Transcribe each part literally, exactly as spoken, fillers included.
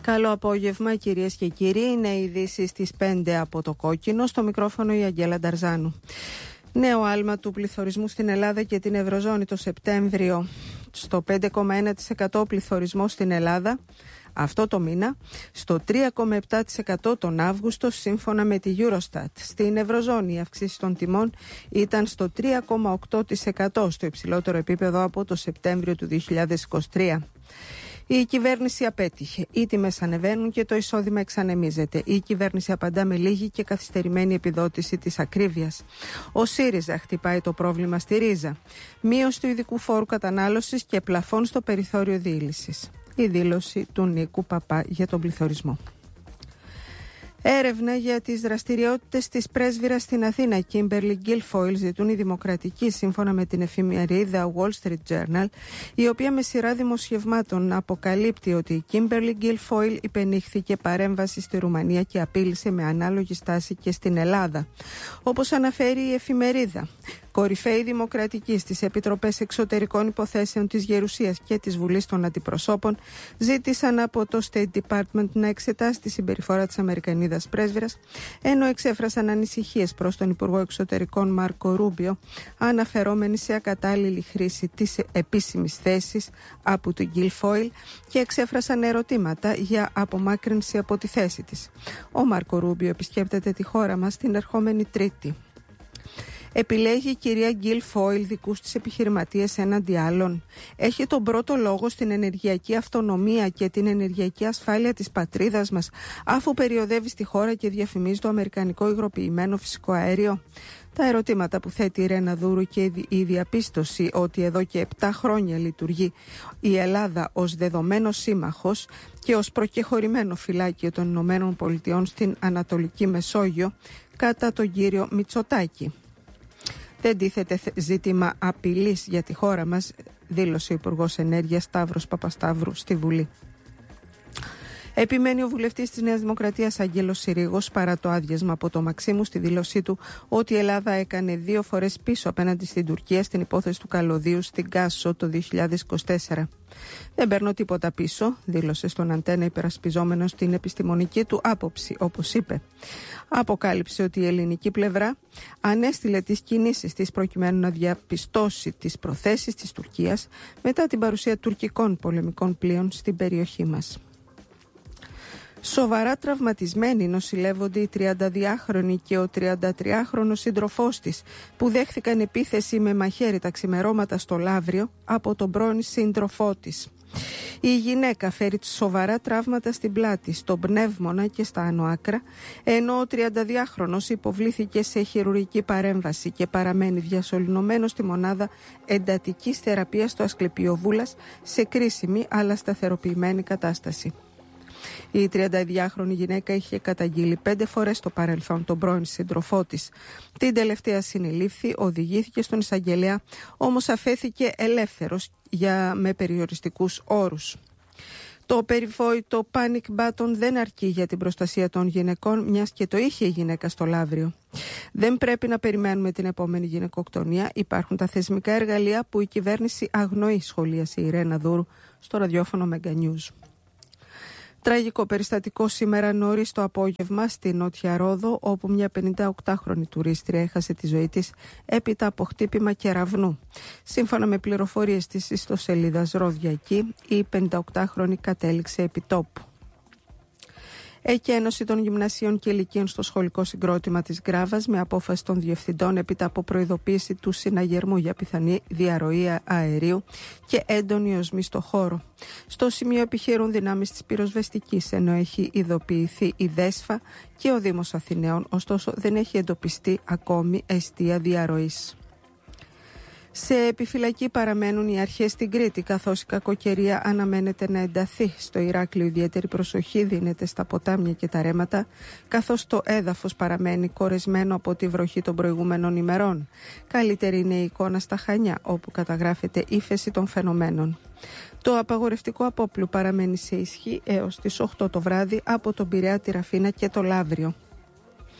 Καλό απόγευμα κυρίες και κύριοι, είναι οι ειδήσεις στις πέντε από το Κόκκινο, στο μικρόφωνο η Αγγέλα Νταρζάνου. Νέο άλμα του πληθωρισμού στην Ελλάδα και την Ευρωζώνη το Σεπτέμβριο στο πέντε κόμμα ένα τοις εκατό πληθωρισμό στην Ελλάδα αυτό το μήνα, στο τρία κόμμα επτά τοις εκατό τον Αύγουστο σύμφωνα με τη Eurostat. Στην Ευρωζώνη η αυξήση των τιμών ήταν στο τρία κόμμα οκτώ τοις εκατό, στο υψηλότερο επίπεδο από το Σεπτέμβριο του δύο χιλιάδες είκοσι τρία. Η κυβέρνηση απέτυχε. Οι τιμές ανεβαίνουν και το εισόδημα εξανεμίζεται. Η κυβέρνηση απαντά με λίγη και καθυστερημένη επιδότηση της ακρίβειας. Ο ΣΥΡΙΖΑ χτυπάει το πρόβλημα στη ρίζα. Μείωση του ειδικού φόρου κατανάλωσης και πλαφών στο περιθώριο διήλυσης. Η δήλωση του Νίκου Παπά για τον πληθωρισμό. Έρευνα για τις δραστηριότητες της πρέσβυρας στην Αθήνα, Kimberly Guilfoyle, ζητούν οι δημοκρατικοί, σύμφωνα με την εφημερίδα Wall Street Journal, η οποία με σειρά δημοσιευμάτων αποκαλύπτει ότι η Kimberly Guilfoyle υπενήχθηκε παρέμβαση στη Ρουμανία και απείλησε με ανάλογη στάση και στην Ελλάδα. Όπως αναφέρει η εφημερίδα, κορυφαίοι δημοκρατικοί στις Επιτροπές Εξωτερικών Υποθέσεων της Γερουσίας και της Βουλής των Αντιπροσώπων ζήτησαν από το State Department να εξετάσει τη συμπεριφορά της Αμερικανίδας πρέσβυρας, ενώ εξέφρασαν ανησυχίες προς τον Υπουργό Εξωτερικών Μάρκο Ρούμπιο, αναφερόμενοι σε ακατάλληλη χρήση της επίσημης θέσης από την Guilfoyle και εξέφρασαν ερωτήματα για απομάκρυνση από τη θέση της. Ο Μάρκο Ρούμπιο επισκέπτεται τη χώρα μας την ερχόμενη Τρίτη. Επιλέγει η κυρία Guilfoyle δικούς της επιχειρηματίες έναντι άλλων. Έχει τον πρώτο λόγο στην ενεργειακή αυτονομία και την ενεργειακή ασφάλεια της πατρίδας μας, αφού περιοδεύει στη χώρα και διαφημίζει το αμερικανικό υγροποιημένο φυσικό αέριο. Τα ερωτήματα που θέτει η Ρένα Δούρου και η διαπίστωση ότι εδώ και επτά χρόνια λειτουργεί η Ελλάδα ως δεδομένο σύμμαχος και ως προκεχωρημένο φυλάκιο των Ηνωμένων Πολιτειών στην Ανατολική Μεσόγειο κατά τον κύριο Μητσοτάκη. Δεν τίθεται ζήτημα απειλής για τη χώρα μας, δήλωσε ο Υπουργός Ενέργειας Σταύρος Παπασταύρου στη Βουλή. Επιμένει ο βουλευτής της Νέας Δημοκρατίας Άγγελος Συρίγος παρά το άδειασμα από το Μαξίμου στη δήλωσή του ότι η Ελλάδα έκανε δύο φορές πίσω απέναντι στην Τουρκία στην υπόθεση του καλωδίου στην Κάσο το δύο χιλιάδες είκοσι τέσσερα. Δεν παίρνω τίποτα πίσω, δήλωσε στον Αντένα υπερασπιζόμενος την επιστημονική του άποψη, όπως είπε. Αποκάλυψε ότι η ελληνική πλευρά ανέστειλε τις κινήσεις της προκειμένου να διαπιστώσει τις προθέσεις της Τουρκίας μετά την παρουσία τουρκικών πολεμικών πλοίων στην περιοχή μας. Σοβαρά τραυματισμένοι νοσηλεύονται η τριανταδυάχρονη και ο τριαντατριάχρονος σύντροφός της που δέχθηκαν επίθεση με μαχαίρι τα ξημερώματα στο Λαύριο από τον πρώην σύντροφό της. Η γυναίκα φέρει σοβαρά τραύματα στην πλάτη, στον πνεύμονα και στα άνω άκρα, ενώ ο τριανταδυάχρονος υποβλήθηκε σε χειρουργική παρέμβαση και παραμένει διασωληνωμένος στη μονάδα εντατικής θεραπείας στο Ασκληπιοβούλας σε κρίσιμη αλλά σταθεροποιημένη κατάσταση. Η τριανταδυάχρονη γυναίκα είχε καταγγείλει πέντε φορές στο παρελθόν τον πρώην σύντροφό της. Την τελευταία συνελήφθη, οδηγήθηκε στον εισαγγελέα, όμως αφέθηκε ελεύθερος για, με περιοριστικούς όρους. Το περιβόητο panic button δεν αρκεί για την προστασία των γυναικών, μιας και το είχε η γυναίκα στο Λαύριο. Δεν πρέπει να περιμένουμε την επόμενη γυναικοκτονία. Υπάρχουν τα θεσμικά εργαλεία που η κυβέρνηση αγνοεί, σχολίασε η Ρένα Δούρου στο ραδιόφωνο Mega News. Τραγικό περιστατικό σήμερα νωρίς το απόγευμα στη Νότια Ρόδο, όπου μια πενηνταοκτάχρονη τουρίστρια έχασε τη ζωή της έπειτα από χτύπημα κεραυνού. Σύμφωνα με πληροφορίες της ιστοσελίδας Ροδιακή, η πενηνταοκτάχρονη κατέληξε επί τόπου. Εκένωση των γυμνασίων και ηλικίων στο σχολικό συγκρότημα της Γκράβας με απόφαση των διευθυντών έπειτα από προειδοποίηση του συναγερμού για πιθανή διαρροή αερίου και έντονη οσμή στο χώρο. Στο σημείο επιχειρούν δυνάμεις της πυροσβεστικής, ενώ έχει ειδοποιηθεί η ΔΕΣΦΑ και ο Δήμος Αθηναίων, ωστόσο δεν έχει εντοπιστεί ακόμη αιστεία διαρροής. Σε επιφυλακή παραμένουν οι αρχές στην Κρήτη, καθώς η κακοκαιρία αναμένεται να ενταθεί. Στο Ηράκλειο ιδιαίτερη προσοχή δίνεται στα ποτάμια και τα ρέματα, καθώς το έδαφος παραμένει κορεσμένο από τη βροχή των προηγούμενων ημερών. Καλύτερη είναι η εικόνα στα Χανιά, όπου καταγράφεται ύφεση των φαινομένων. Το απαγορευτικό απόπλου παραμένει σε ισχύ έως τις οκτώ το βράδυ από τον Πειραιά, τη Ραφίνα και το Λαύριο.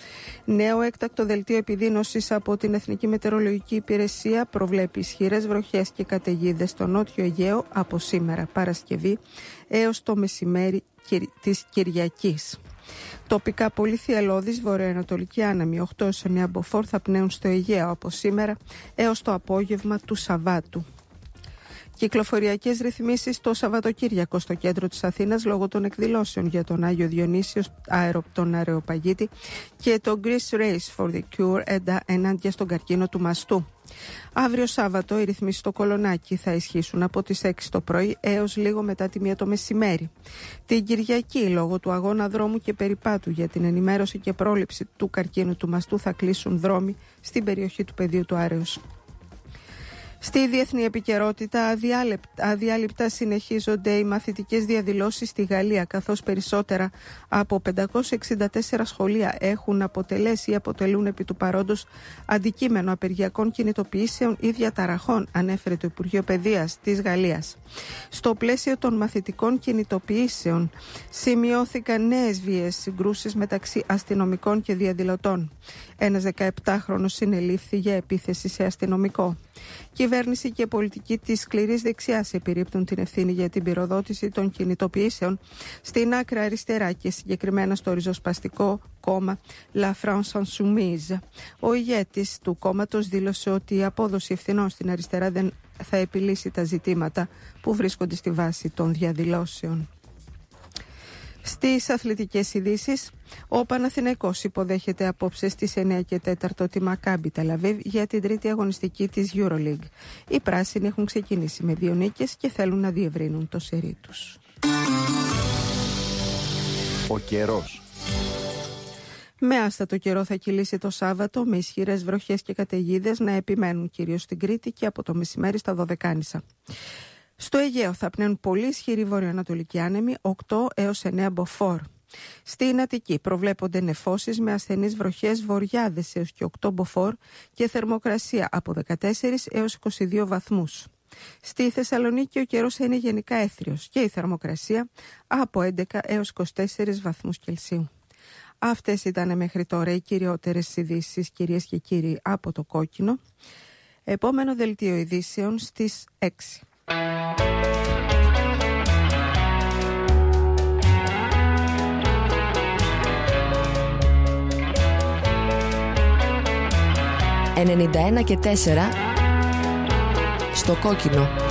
Νέο έκτακτο δελτίο επιδείνωσης από την Εθνική Μετεωρολογική Υπηρεσία προβλέπει ισχυρές βροχές και καταιγίδες στο Νότιο Αιγαίο από σήμερα Παρασκευή έως το μεσημέρι της Κυριακής. Τοπικά πολύ θυελλώδης βορειοανατολική άνεμη οκτώ έως εννέα μποφόρ θα πνέουν στο Αιγαίο από σήμερα έως το απόγευμα του Σαββάτου. Κυκλοφοριακές ρυθμίσεις το Σαββατοκύριακο στο κέντρο της Αθήνας λόγω των εκδηλώσεων για τον Άγιο Διονύσιο, τον Αρεοπαγίτη και το Greece Race for the Cure ενάντια στον καρκίνο του μαστού. Αύριο Σάββατο οι ρυθμίσεις στο Κολονάκι θα ισχύσουν από τις έξι το πρωί έως λίγο μετά τη μία το μεσημέρι. Την Κυριακή, λόγω του αγώνα δρόμου και περιπάτου για την ενημέρωση και πρόληψη του καρκίνου του μαστού, θα κλείσουν δρόμοι στην περιοχή του πεδίου του Άρεως. Στη διεθνή επικαιρότητα, αδιάλειπτα συνεχίζονται οι μαθητικές διαδηλώσεις στη Γαλλία, καθώς περισσότερα από πεντακόσια εξήντα τέσσερα σχολεία έχουν αποτελέσει ή αποτελούν επί του παρόντος αντικείμενο απεργιακών κινητοποιήσεων ή διαταραχών, ανέφερε το Υπουργείο Παιδείας της Γαλλίας. Στο πλαίσιο των μαθητικών κινητοποιήσεων σημειώθηκαν νέες βίαιες συγκρούσεις μεταξύ αστυνομικών και διαδηλωτών. Ένας δεκαεπτάχρονος συνελήφθη για επίθεση σε αστυνομικό. Κυβέρνηση και πολιτική της σκληρής δεξιάς επιρρύπτουν την ευθύνη για την πυροδότηση των κινητοποιήσεων στην άκρα αριστερά και συγκεκριμένα στο ριζοσπαστικό κόμμα La France Insoumise. Ο ηγέτης του κόμματος δήλωσε ότι η απόδοση ευθυνών στην αριστερά δεν θα επιλύσει τα ζητήματα που βρίσκονται στη βάση των διαδηλώσεων. Στις αθλητικές ειδήσεις, ο Παναθηναϊκός υποδέχεται απόψε στις εννέα και τέσσερα τη Μακάμπι Τελαβίβ για την τρίτη αγωνιστική της EuroLeague. Οι πράσινοι έχουν ξεκινήσει με δύο νίκες και θέλουν να διευρύνουν το σερί τους. Ο καιρός. Με άστατο καιρό θα κυλήσει το Σάββατο, με ισχυρές βροχές και καταιγίδες να επιμένουν κυρίως στην Κρήτη και από το μεσημέρι στα Δωδεκάνησα. Στο Αιγαίο θα πνέουν πολύ ισχυροί βορειοανατολικοί άνεμοι οκτώ έως εννέα μποφόρ. Στην Αττική προβλέπονται νεφώσεις με ασθενείς βροχές, βοριάδες έως και οκτώ μποφόρ και θερμοκρασία από δεκατέσσερα έως είκοσι δύο βαθμούς. Στη Θεσσαλονίκη ο καιρός θα είναι γενικά έθριος και η θερμοκρασία από έντεκα έως είκοσι τέσσερα βαθμούς Κελσίου. Αυτές ήταν μέχρι τώρα οι κυριότερες ειδήσεις, κυρίες και κύριοι, από το Κόκκινο. Επόμενο δελτίο ειδήσεων στις έξι. ενενήντα ένα και τέσσερα στο Κόκκινο.